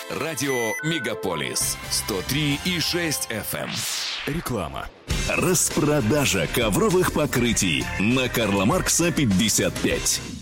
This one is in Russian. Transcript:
Радио «Мегаполис» 103,6 FM. Реклама. Распродажа ковровых покрытий на Карла Маркса 55.